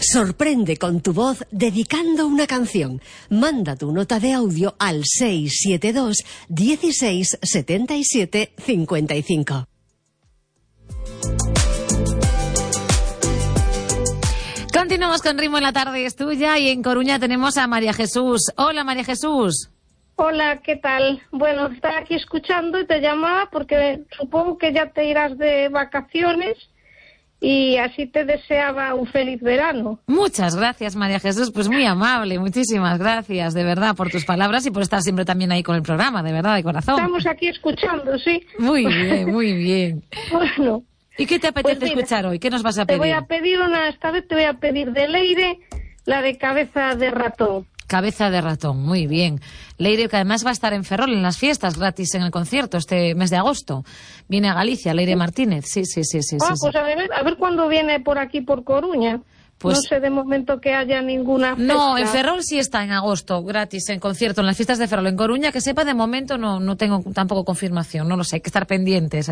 Sorprende con tu voz dedicando una canción. Manda tu nota de audio al 672 16 77 55. Continuamos con Ritmo en la Tarde es Tuya y en Coruña tenemos a María Jesús. Hola, María Jesús. Hola, ¿qué tal? Bueno, estaba aquí escuchando y te llamaba porque supongo que ya te irás de vacaciones y así te deseaba un feliz verano. Muchas gracias, María Jesús, pues muy amable, muchísimas gracias, de verdad, por tus palabras y por estar siempre también ahí con el programa, de verdad, de corazón. Estamos aquí escuchando, sí. Muy bien, muy bien. Bueno. ¿Y qué te apetece escuchar hoy? ¿Qué nos vas a pedir? Esta vez te voy a pedir de Leire, la de Cabeza de Ratón. Cabeza de Ratón, muy bien. Leire, que además va a estar en Ferrol en las fiestas gratis en el concierto este mes de agosto. Viene a Galicia, Leire Martínez. Sí. Pues a ver cuándo viene por aquí, por Coruña. Pues, no sé de momento que haya ninguna fiesta. No, en Ferrol sí está en agosto, gratis, en concierto, en las fiestas de Ferrol. En Coruña, que sepa, de momento no tengo tampoco confirmación, no lo sé, hay que estar pendientes.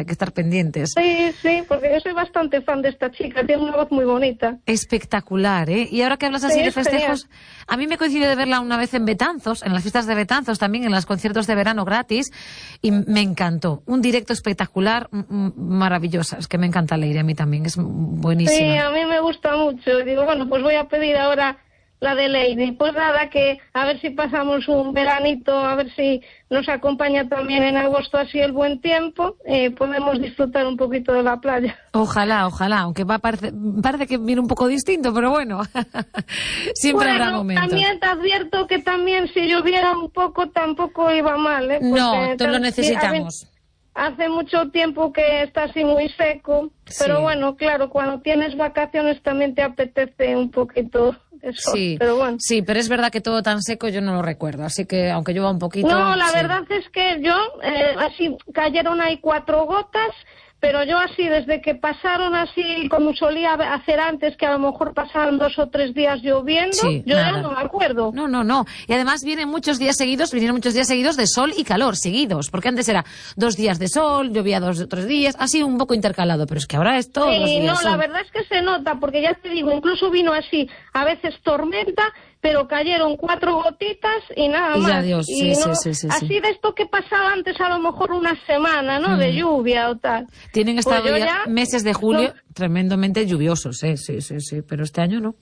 Sí, porque yo soy bastante fan de esta chica, tiene una voz muy bonita. Espectacular, ¿eh? Y ahora que hablas así de festejos, genial. A mí me coincidió de verla una vez en Betanzos, en las fiestas de Betanzos también, en los conciertos de verano gratis, y me encantó. Un directo espectacular, maravilloso. Es que me encanta Leire, a mí también, es buenísima. Sí, a mí me gusta mucho. Bueno, pues voy a pedir ahora la de Leire. Pues nada, que a ver si pasamos un veranito, a ver si nos acompaña también en agosto así el buen tiempo, podemos disfrutar un poquito de la playa. Ojalá, aunque parece que viene un poco distinto, pero bueno, siempre habrá momentos. También te advierto que también si lloviera un poco tampoco iba mal, ¿eh? No, todos lo necesitamos. Hace mucho tiempo que está así muy seco, pero sí. Bueno, claro, cuando tienes vacaciones también te apetece un poquito de sol, sí, pero bueno. Sí, pero es verdad que todo tan seco yo no lo recuerdo, así que aunque llueva un poquito... No, la sí. verdad es que yo, así cayeron ahí 4 gotas, pero yo así, desde que pasaron así, como solía hacer antes, que a lo mejor pasaban 2 o 3 días lloviendo, sí, yo ya no me acuerdo. No. Y además vinieron muchos días seguidos de sol y calor, seguidos. Porque antes era 2 días de sol, llovía 2 o 3 días, así un poco intercalado. Pero es que ahora es todos los días. La verdad es que se nota, porque ya te digo, incluso vino así, a veces tormenta, pero cayeron 4 gotitas y nada más. Adiós. Sí, así de esto que pasaba antes, a lo mejor una semana, ¿no? De lluvia o tal. Tienen estado pues ya meses de julio tremendamente lluviosos, sí, pero este año no.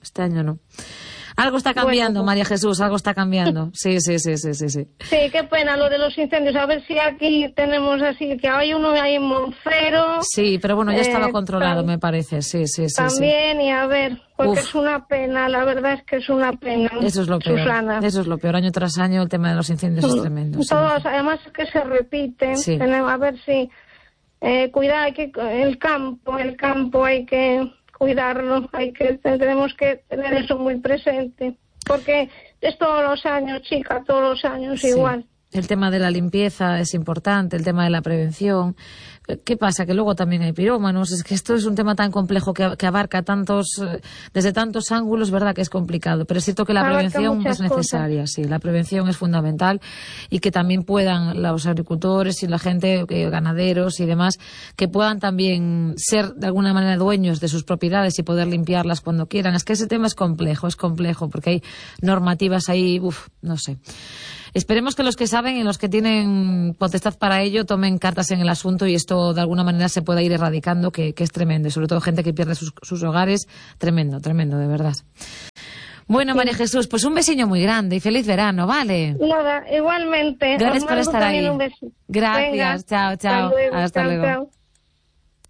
Algo está cambiando, María Jesús, algo está cambiando. Sí. Sí, qué pena lo de los incendios. A ver si aquí tenemos así, que hay uno ahí en Monfero. Sí, pero bueno, ya estaba controlado, me parece. Sí. También, y a ver, porque es una pena, la verdad es que es una pena. Eso es lo peor. Susana. Eso es lo peor. Año tras año el tema de los incendios es tremendo. Todos, además es que se repiten. Sí. A ver si cuidar, el campo hay que cuidarlo, tenemos que tener eso muy presente, porque es todos los años, chica, todos los años igual. El tema de la limpieza es importante, el tema de la prevención. ¿Qué pasa? Que luego también hay pirómanos. Es que esto es un tema tan complejo que abarca desde tantos ángulos, ¿verdad? Que es complicado. Pero es cierto que la prevención es necesaria, sí. La prevención es fundamental y que también puedan los agricultores y la gente, ganaderos y demás, que puedan también ser de alguna manera dueños de sus propiedades y poder limpiarlas cuando quieran. Es que ese tema es complejo porque hay normativas ahí, no sé. Esperemos que los que saben y los que tienen potestad para ello tomen cartas en el asunto y esto de alguna manera se pueda ir erradicando, que es tremendo. Y sobre todo gente que pierde sus hogares, tremendo, de verdad. Bueno, María Jesús, pues un besiño muy grande y feliz verano, ¿vale? Nada, igualmente. Gracias por estar ahí. Un besito. Gracias, venga, chao. Hasta luego.